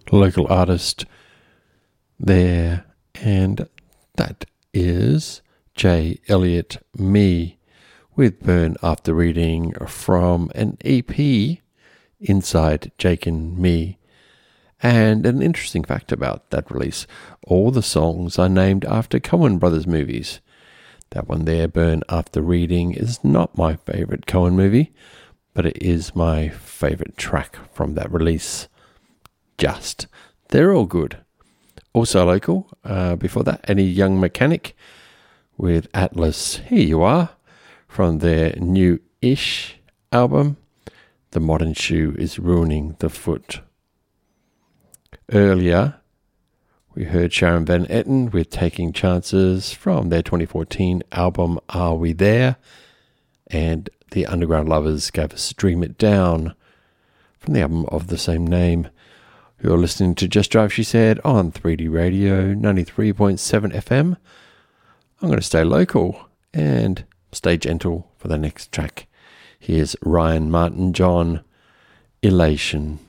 local artist there, and that is J. Elliott Me with Burn After Reading from an EP, Inside Jake and Me. And an interesting fact about that release, all the songs are named after Coen Brothers movies. That one there, Burn After Reading, is not my favourite Coen movie, but it is my favourite track from that release. They're all good. Also local, before that, Any Young Mechanic with Atlas, Here You Are, from their new-ish album, The Modern Shoe is Ruining the Foot. Earlier, we heard Sharon Van Etten with Taking Chances from their 2014 album Are We There? And the Underground Lovers gave us Dream It Down from the album of the same name. You're listening to Just Drive, she said, on 3D Radio 93.7 FM. I'm going to stay local and stay gentle for the next track. Here's Ryan Martin John, Elation.